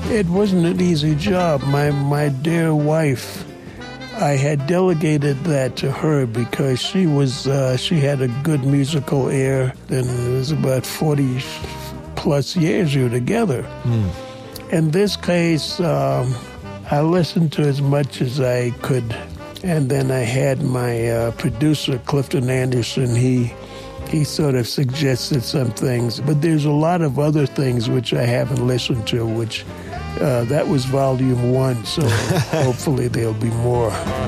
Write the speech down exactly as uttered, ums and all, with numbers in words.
It wasn't an easy job. My my dear wife, I had delegated that to her because she was uh, she had a good musical ear, and it was about forty plus years you were together. Mm. In this case, um, I listened to as much as I could, and then I had my uh, producer Clifton Anderson. He he sort of suggested some things, but there's a lot of other things which I haven't listened to, which. Uh, that was volume one, so hopefully there'll be more.